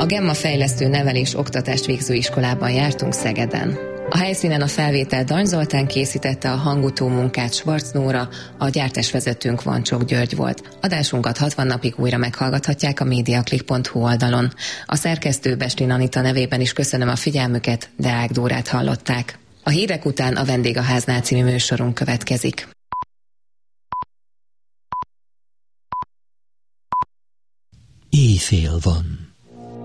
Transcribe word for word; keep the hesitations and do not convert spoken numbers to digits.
A Gemma fejlesztő nevelés oktatást végző iskolában jártunk Szegeden. A helyszínen a felvétel Dany Zoltán készítette, a hangutó munkát Schwarz Nóra, a gyártásvezetőnk Vancsok György volt. Adásunkat hatvan napig újra meghallgathatják a mediaclick pont hu oldalon. A szerkesztő Bestlin Anita nevében is köszönöm a figyelmüket, Deák Dórát hallották. A hírek után a Vendég a háznál című műsorunk következik. Éjfél van.